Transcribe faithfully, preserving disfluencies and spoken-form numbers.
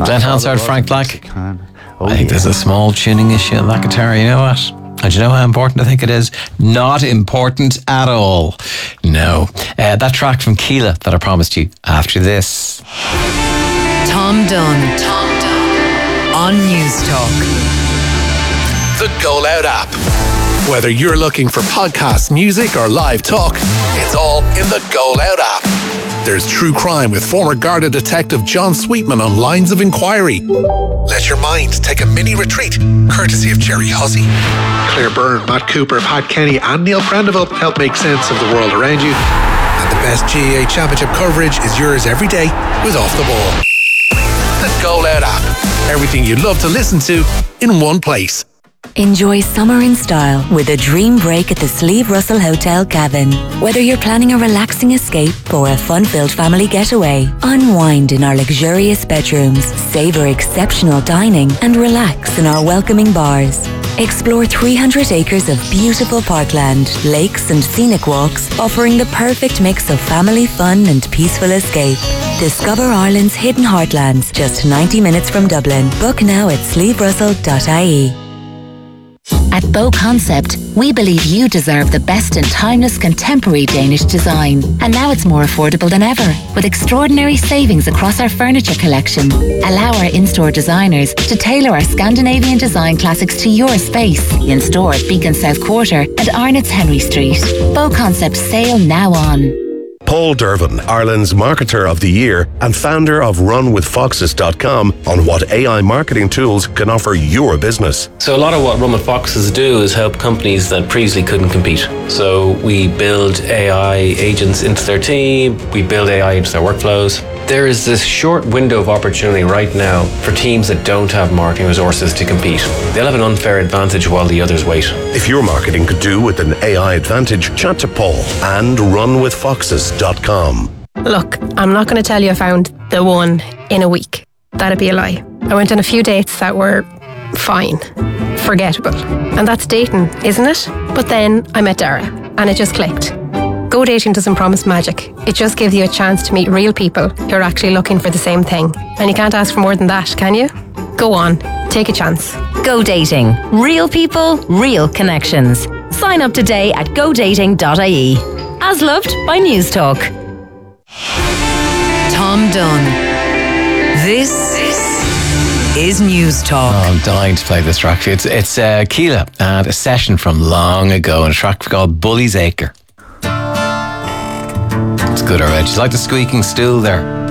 Glenn Hansard, Frank Black. Oh, I think yeah. there's a small tuning issue on that guitar, you know what? And you know how important I think it is? Not important at all. No. Uh, that track from Keela that I promised you after this. Tom Dunn. Tom Dunn. On News Talk. The Go Loud app. Whether you're looking for podcasts, music or live talk, it's all in the Go Loud app. There's true crime with former Garda detective John Sweetman on Lines of Inquiry. Let your mind take a mini retreat, courtesy of Jerry Hussey. Claire Byrne, Matt Cooper, Pat Kenny and Neil Prendeville help make sense of the world around you. And the best G A A Championship coverage is yours every day with Off the Ball. The Go Loud app. Everything you'd love to listen to in one place. Enjoy summer in style with a dream break at the Sleeve Russell Hotel Cavan. Whether you're planning a relaxing escape or a fun-filled family getaway, unwind in our luxurious bedrooms, savor exceptional dining and relax in our welcoming bars. Explore three hundred acres of beautiful parkland, lakes and scenic walks, offering the perfect mix of family fun and peaceful escape. Discover Ireland's hidden heartlands, just ninety minutes from Dublin. Book now at sleeve russell dot I E. At Bow Concept, we believe you deserve the best in timeless contemporary Danish design. And now it's more affordable than ever, with extraordinary savings across our furniture collection. Allow our in-store designers to tailor our Scandinavian design classics to your space. In store at Beacon South Quarter and Arnott's Henry Street. Bow Concept sale now on. Paul Dervin, Ireland's Marketer of the Year and founder of run with foxes dot com, on what A I marketing tools can offer your business. So a lot of what Run with Foxes do is help companies that previously couldn't compete. So we build A I agents into their team, we build A I into their workflows. There is this short window of opportunity right now for teams that don't have marketing resources to compete. They'll have an unfair advantage while the others wait. If your marketing could do with an A I advantage, chat to Paul and run with foxes dot com. Look, I'm not going to tell you I found the one in a week. That'd be a lie. I went on a few dates that were fine, forgettable. And that's dating, isn't it? But then I met Dara and it just clicked. Go Dating doesn't promise magic. It just gives you a chance to meet real people who are actually looking for the same thing. And you can't ask for more than that, can you? Go on, take a chance. Go Dating. Real people, real connections. Sign up today at go dating dot I E. As loved by News Talk. Tom Dunn. This is News Talk. Oh, I'm dying to play this track. It's it's uh, Keela and a session from long ago, and a track called Bully's Acre. It's good already. Just like the squeaking stool there.